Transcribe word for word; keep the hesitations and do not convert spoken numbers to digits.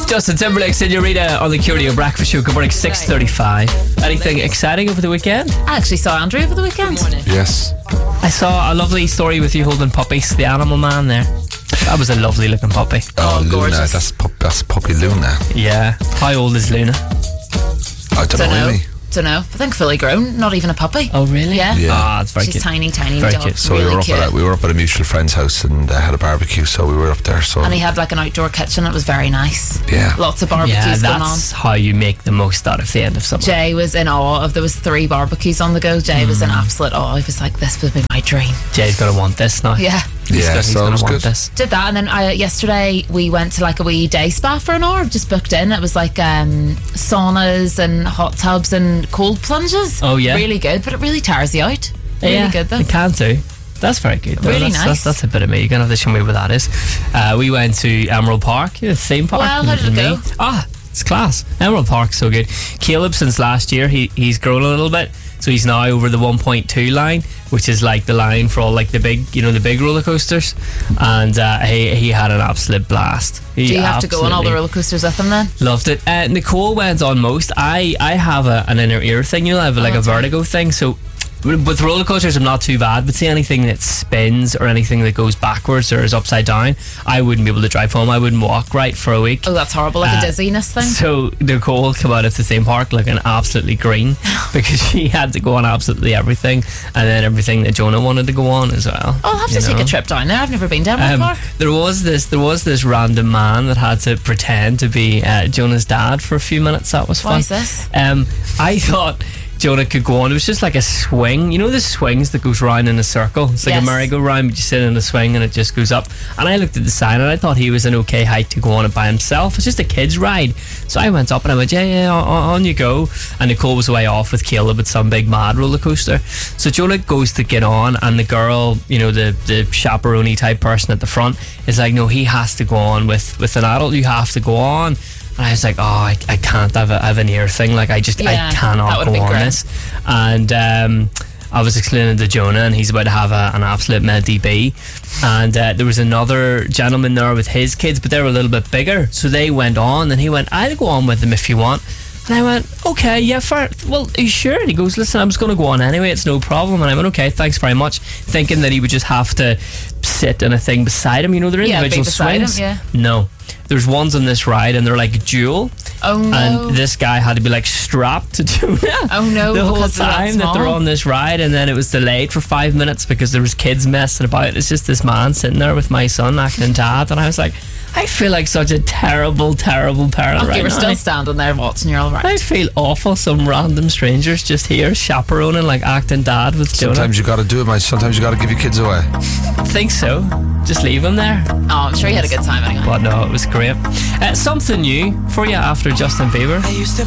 Justin Timberlake, Senorita on the Curio Breakfast Show. Good morning, six thirty-five. Anything exciting over the weekend? I actually saw Andrew over the weekend. Yes. I saw a lovely story with you holding puppies. The animal man there. That was a lovely looking puppy. Oh, Oh, Luna. gorgeous. That's, pup, that's puppy Luna. Yeah. How old is Luna? I don't, Don't know, know. really. Don't know. I think fully grown. Not even a puppy. Oh, really? Yeah. Yeah. Ah, it's very She's cute. tiny, tiny Very dog. cute. So really we were up cute. at a, we were up at a mutual friend's house and they had a barbecue, so we were up there. So And he had like an outdoor kitchen. It was very nice. yeah. Lots of barbecues Yeah, going on. that's how you make the most out of the end of summer. Jay was in awe of. There was three barbecues on the go. Jay was in absolute awe. He was like, "This would be my dream." Jay's going to want this now. Yeah. He's Yeah, got- he's so it going was to want good. this. Did that, and then uh, yesterday we went to like a wee day spa for an hour. I've just booked in. It was like um, saunas and hot tubs and cold plunges. Oh, yeah? Really good, but it really tires you out. Really Yeah, good though. It can too. That's very good. though. Really that's, nice. That's, that's a bit of me. You're going to have to show me where that is. Uh, we went to Emerald Park, you know, the theme park. Well, how did it in go? May. Ah, it's class. Emerald Park's so good. Caleb, since last year, he he's grown a little bit. So he's now over the one point two line, which is like the line for all like the big, you know, the big roller coasters. And uh, he he had an absolute blast. He Do you have to go on all the absolutely roller coasters with them then? Loved it. Uh, Nicole went on most. I, I have a, an inner ear thing, you know, I have like a that's right. vertigo thing. So with roller coasters, I'm not too bad. But see, anything that spins or anything that goes backwards or is upside down, I wouldn't be able to drive home. I wouldn't walk right for a week. Oh, that's horrible. Like Uh, a dizziness thing. So Nicole came out of the theme park looking absolutely green because she had to go on absolutely everything, and then everything that Jonah wanted to go on as well. I'll have to you take know? a trip down there. I've never been down Um, Park. there was this there was this random man that had to pretend to be uh, Jonah's dad for a few minutes. That was fun. Why is this? Um, I thought Jonah could go on. It was just like a swing. You know the swings that goes round in a circle? It's like Yes. a merry-go-round, but you sit in a swing and it just goes up. And I looked at the sign and I thought he was an okay height to go on it by himself. It's just a kid's ride. So I went up and I went, yeah, yeah, on, on you go. And Nicole was way off with Caleb at some big mad roller coaster. So Jonah goes to get on, and the girl, you know, the, the chaperone type person at the front is like, no, he has to go on with, with an adult. You have to go on. And I was like, oh, I, I can't have, a, have an ear thing. Like, I just, Yeah, I that cannot would've go been on great. this. And um, I was explaining to Jonah, and he's about to have a, an absolute med D B. And uh, there was another gentleman there with his kids, but they were a little bit bigger. So they went on, and he went, I'll go on with them if you want. And I went, okay, yeah, fair. Well, are you sure? And he goes, listen, I'm just going to go on anyway. It's no problem. And I went, okay, thanks very much. Thinking that he would just have to sit in a thing beside him. You know, they're Yeah, be individual beside him, swings. yeah. No. There's ones on this ride, and they're like dual. Oh no. And this guy had to be like strapped to Jonah Oh, no, the whole because they're that time that they're small? on this ride, and then it was delayed for five minutes because there was kids messing about. It's just this man sitting there with my son acting dad, and I was like, I feel like such a terrible, terrible parent Okay, right we're now. still standing there watching. You're all right. I feel awful. Some random strangers just here chaperoning, like acting dad with Jonah. Sometimes you got to do it, mate. Sometimes you got to give your kids away. I think so. Just leave him there. Oh, I'm sure you had a good time anyway. But no, it was great. Uh, something new for you after Justin Bieber.